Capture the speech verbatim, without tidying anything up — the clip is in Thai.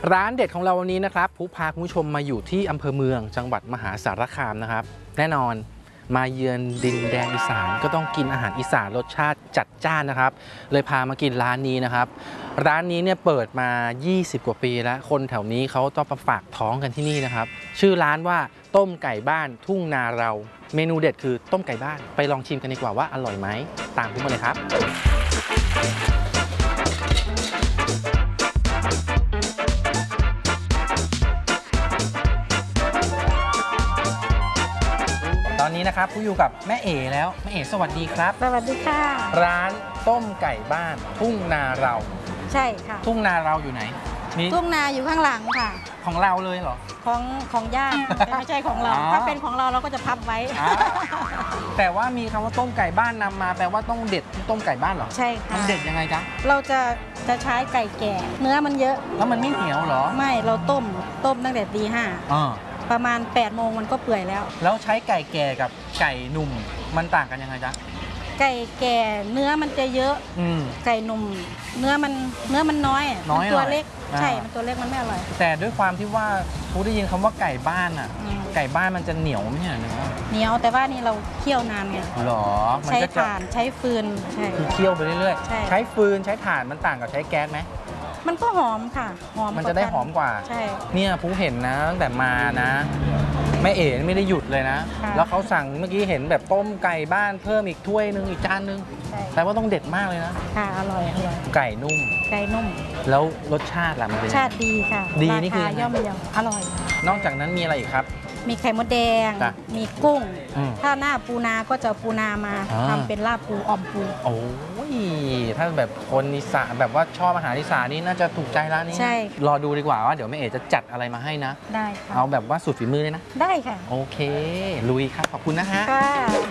ร้านเด็ดของเราวันนี้นะครับผู้พาคุณผู้ชมมาอยู่ที่อำเภอเมืองจังหวัดมหาสารคามนะครับแน่นอนมาเยือนดินแดนอีสานก็ต้องกินอาหารอีสานรสชาติจัดจ้านนะครับเลยพามากินร้านนี้นะครับร้านนี้เนี่ยเปิดมายี่สิบกว่าปีแล้วคนแถวนี้เขาต้องมาฝากท้องกันที่นี่นะครับชื่อร้านว่าต้มไก่บ้านทุ่งนาเราเมนูเด็ดคือต้มไก่บ้านไปลองชิมกันดีกว่าว่าอร่อยไหมตามผมมาเลยครับตอนนี้นะครับผู้อยู่กับแม่เอ๋แล้วแม่เอ๋สวัสดีครับสวัสดีค่ะร้านต้มไก่บ้านทุ่งนาเราใช่ค่ะทุ่งนาเราอยู่ไหนนี่ทุ่งนาอยู่ข้างหลังค่ะของเราเลยเหรอของของญาติแต่ไม่ใช่ของเราถ้าเป็นของเราเราก็จะพับไว้แต่ว่ามีคำว่าต้มไก่บ้านนำมาแปลว่าต้องเด็ดต้มไก่บ้านเหรอใช่ค่ะมันเด็ดยังไงจ๊ะเราจะจะใช้ไก่แก่เนื้อมันเยอะแล้วมันไม่เหนียวเหรอไม่เราต้มต้มตั้งแต่ตีห้าประมาณแปดโมงมันก็เปื่อยแล้วแล้วใช้ไก่แก่กับไก่หนุ่มมันต่างกันยังไงจ๊ะไก่แก่เนื้อมันจะเยอะไก่หนุ่มเนื้อมันเนื้อมันน้อยมันตัวเล็กใช่มันตัวเล็กมันไม่อร่อยแต่ด้วยความที่ว่าผู้ได้ยินคำว่าไก่บ้านอ่ะไก่บ้านมันจะเหนียวไม่ใช่เนื้อเหนียวแต่ว่านี่เราเคี่ยวนานไงหรอใช้ถ่านใช้ฟืนใช่คือเคี่ยวไปเรื่อยๆใช้ฟืนใช้ถ่านมันต่างกับใช้แก๊สไหมมันก็หอมค่ะหอมมันจะได้หอมกว่าใช่เนี่ยผู้เห็นนะตั้งแต่มานะแม่เอ๋ไม่ได้หยุดเลยนะแล้วเขาสั่งเมื่อกี้เห็นแบบต้มไก่บ้านเพิ่มอีกถ้วยนึงอีกจานนึงแต่ว่าต้องเด็ดมากเลยนะค่ะอร่อยอร่อยไก่นุ่มไก่นุ่มแล้วรสชาติล่ะมันเป็นรสชาติดีค่ะดีนี่คือย่อมเยาอร่อยนอกจากนั้นมีอะไรอีกครับมีไข่มดแดงมีกุ้งถ้าหน้าปูนาก็จะปูนามาทำเป็นลาบปูอ่อมปูโอ้ยถ้าแบบคนอีสานแบบว่าชอบอาหารอีสานนี่น่าจะถูกใจร้านนี้ใช่รอดูดีกว่าว่าเดี๋ยวแม่เอ๋จะจัดอะไรมาให้นะได้ค่ะเอาแบบว่าสุดฝีมือเลยนะได้ค่ะโอเคลุยครับขอบคุณนะฮะค่ะ